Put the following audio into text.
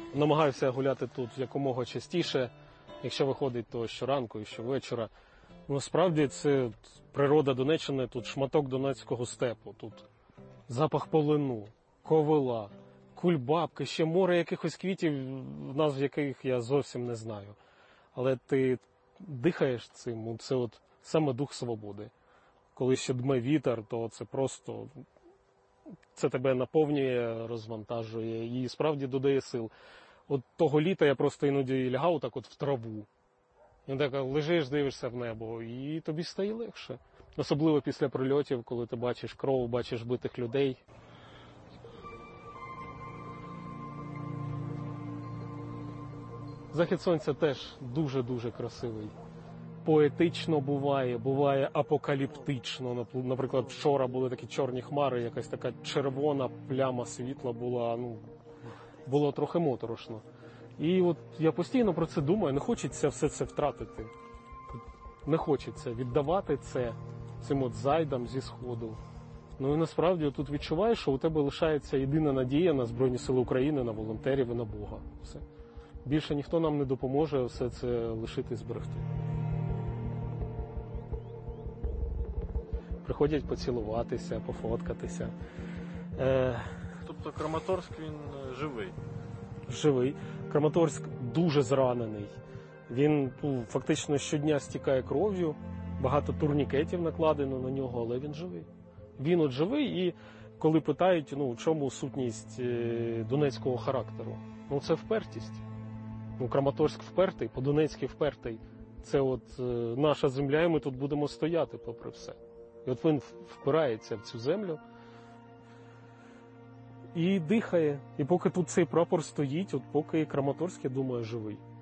Намагаюся гуляти тут якомога частіше. Якщо виходить, то щоранку і щовечора. Насправді це природа Донеччини, тут шматок донецького степу. Тут запах полину, ковила, кульбабки, ще море якихось квітів, назв яких я зовсім не знаю. Але ти дихаєш цим, це от саме дух свободи. Коли ще дме вітер, то це просто, це тебе наповнює, розвантажує і справді додає сил. От того літа я просто іноді лягав так от в траву. І так лежиш, дивишся в небо, і тобі стає легше. Особливо після прильотів, коли ти бачиш кров, бачиш битих людей. Захід сонця теж дуже-дуже красивий. Поетично буває апокаліптично. Наприклад, вчора були такі чорні хмари, якась така червона пляма світла була, було трохи моторошно. І от я постійно про це думаю, не хочеться все це втратити. Не хочеться віддавати це цим от зайдам зі Сходу. Ну і насправді тут відчуваєш, що у тебе лишається єдина надія на Збройні Сили України, на волонтерів і на Бога. Все. Більше ніхто нам не допоможе все це лишити і зберегти. Приходять поцілуватися, пофоткатися. Тобто Краматорськ, він живий? Живий. Краматорськ дуже зранений. Він фактично щодня стікає кров'ю, багато турнікетів накладено на нього, але він живий. Він от живий, і коли питають, в чому сутність донецького характеру? Це впертість. Краматорськ впертий, по-донецьки впертий. Це от наша земля, і ми тут будемо стояти попри все. І от він впирається в цю землю і дихає. І поки тут цей прапор стоїть, от поки Краматорськ, я думаю, живий.